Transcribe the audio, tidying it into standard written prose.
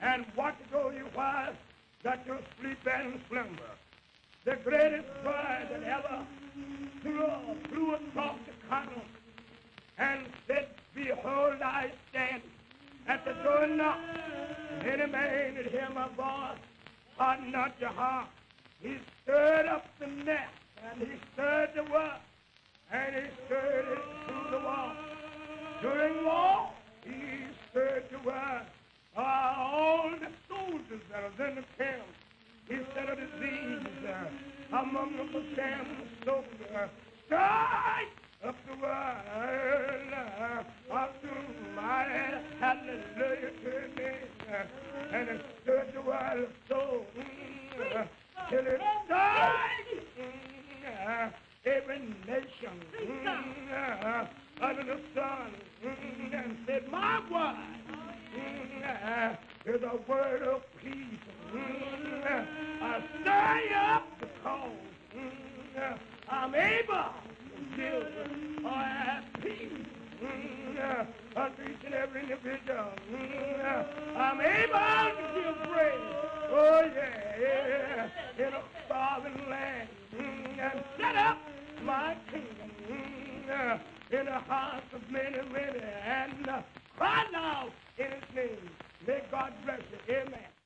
and watch over you while that you sleep and slumber. The greatest cry that ever flew across the continent and said, behold, I stand at the door and knock. Any man that hear my voice, harden not your heart. He stirred up the nest, and he stirred the work, and he stirred it through the wall. During war, he stirred the work. All the soldiers that was in the camp, he set a disease among the Sam soldiers. Strike up the world up to my hallelujah to me, and it stirred the world so till it died. Every nation under the sun and said, my word is a word of peace. I stir up the cause. I'm able to give peace unto each and every individual. I'm able to give praise. Oh, yeah, in a starving land. And set up my kingdom in the hearts of many, and cry now in his name. May God bless you. Amen.